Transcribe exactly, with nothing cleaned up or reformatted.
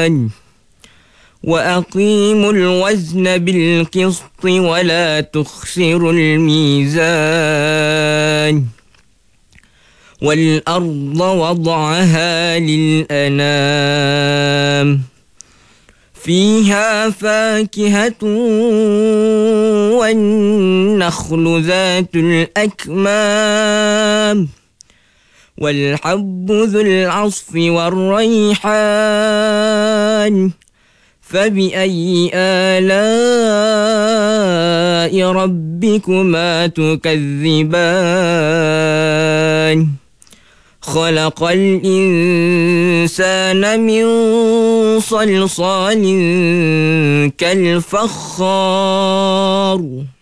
الميزان وأقيموا الوزن بالقسط ولا تخسروا الميزان والأرض وضعها للأنام فيها فاكهة والنخل ذات الأكمام والحب ذو العصف والريحان فبأي آلاء ربكما تكذبان خلق الإنسان من صلصال كالفخار